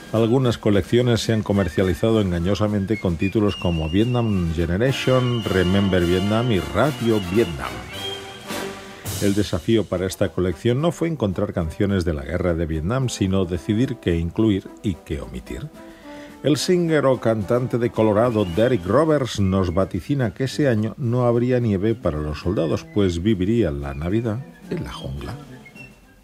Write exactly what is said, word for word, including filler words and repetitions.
Algunas colecciones se han comercializado engañosamente con títulos como Vietnam Generation, Remember Vietnam y Radio Vietnam. El desafío para esta colección no fue encontrar canciones de la guerra de Vietnam, sino decidir qué incluir y qué omitir. El singer o cantante de Colorado, Derek Roberts, nos vaticina que ese año no habría nieve para los soldados, pues viviría la Navidad en la jungla.